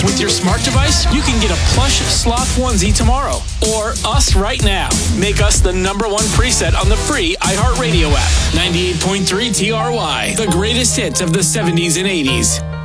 With your smart device, you can get a plush sloth onesie tomorrow. Or us right now. Make us the number one preset on the free iHeartRadio app. 98.3 TRY. The greatest hits of the 70s and 80s.